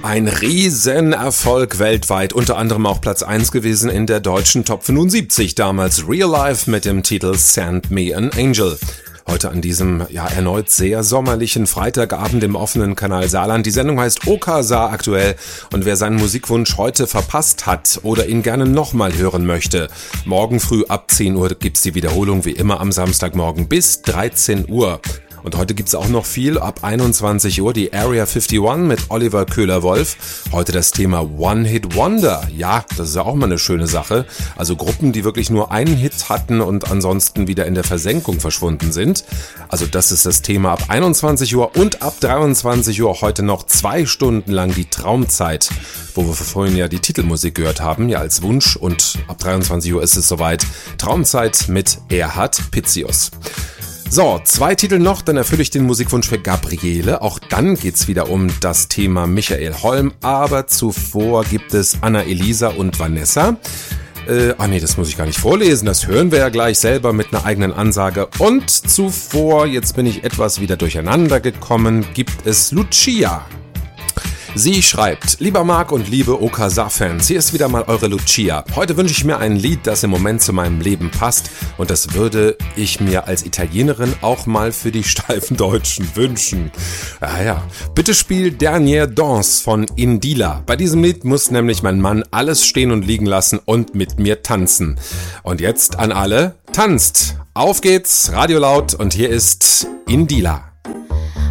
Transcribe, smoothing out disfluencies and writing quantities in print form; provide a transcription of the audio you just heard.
Ein Riesenerfolg weltweit, unter anderem auch Platz 1 gewesen in der deutschen Top 75, damals Real Life mit dem Titel Send Me an Angel. Heute an diesem, erneut sehr sommerlichen Freitagabend im offenen Kanal Saarland. Die Sendung heißt OK Saar aktuell und wer seinen Musikwunsch heute verpasst hat oder ihn gerne nochmal hören möchte, morgen früh ab 10 Uhr gibt's die Wiederholung wie immer am Samstagmorgen bis 13 Uhr. Und heute gibt's auch noch viel, ab 21 Uhr die Area 51 mit Oliver Köhler-Wolf. Heute das Thema One-Hit Wonder. Ja, das ist ja auch mal eine schöne Sache. Also Gruppen, die wirklich nur einen Hit hatten und ansonsten wieder in der Versenkung verschwunden sind. Also das ist das Thema ab 21 Uhr und ab 23 Uhr heute noch 2 Stunden lang die Traumzeit, wo wir vorhin ja die Titelmusik gehört haben, ja als Wunsch. Und ab 23 Uhr ist es soweit. Traumzeit mit Erhard Pitzius. So, 2 Titel noch, dann erfülle ich den Musikwunsch für Gabriele. Auch dann geht's wieder um das Thema Michael Holm, aber zuvor gibt es Anna-Elisa und Vanessa. Das muss ich gar nicht vorlesen, das hören wir ja gleich selber mit einer eigenen Ansage. Und zuvor, jetzt bin ich etwas wieder durcheinander gekommen, gibt es Lucia. Sie schreibt: Lieber Marc und liebe OK Saar-Fans, hier ist wieder mal eure Lucia. Heute wünsche ich mir ein Lied, das im Moment zu meinem Leben passt und das würde ich mir als Italienerin auch mal für die steifen Deutschen wünschen. Bitte spiel Dernière Danse von Indila. Bei diesem Lied muss nämlich mein Mann alles stehen und liegen lassen und mit mir tanzen. Und jetzt an alle, tanzt! Auf geht's, Radio laut und hier ist Indila.